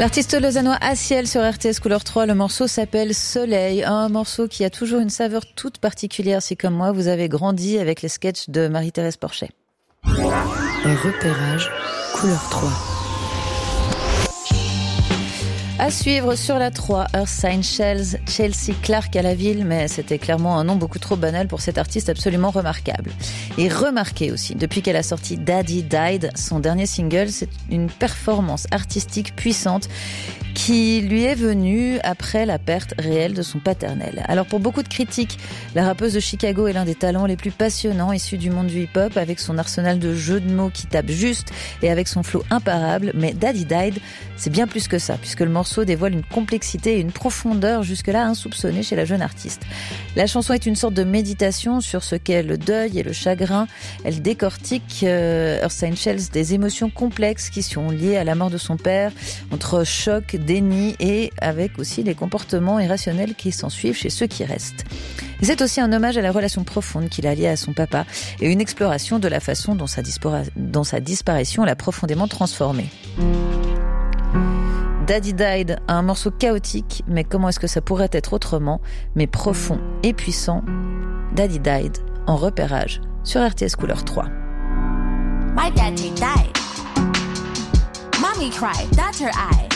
L'artiste lausannois Aciel sur RTS Couleur 3, le morceau s'appelle Soleil, un morceau qui a toujours une saveur toute particulière si comme moi vous avez grandi avec les sketchs de Marie-Thérèse Porchet. Un repérage Couleur 3. À suivre sur la 3, Earth Sign Chelsea Clark à la ville, mais c'était clairement un nom beaucoup trop banal pour cet artiste absolument remarquable. Et remarqué aussi, depuis qu'elle a sorti Daddy Died, son dernier single, c'est une performance artistique puissante qui lui est venue après la perte réelle de son paternel. Alors pour beaucoup de critiques, la rappeuse de Chicago est l'un des talents les plus passionnants issus du monde du hip-hop, avec son arsenal de jeux de mots qui tape juste et avec son flow imparable, mais Daddy Died, c'est bien plus que ça, puisque le morceau dévoile une complexité et une profondeur jusque-là insoupçonnée chez la jeune artiste. La chanson est une sorte de méditation sur ce qu'est le deuil et le chagrin. Elle décortique Earth Sign Chelsea des émotions complexes qui sont liées à la mort de son père, entre choc, déni et avec aussi les comportements irrationnels qui s'en suivent chez ceux qui restent. Et c'est aussi un hommage à la relation profonde qu'il a liée à son papa et une exploration de la façon dont sa disparition l'a profondément transformé. Daddy Died, un morceau chaotique, mais comment est-ce que ça pourrait être autrement, mais profond et puissant. Daddy Died, en repérage sur RTS Couleur 3. My daddy died. Mommy cried, that's her eye.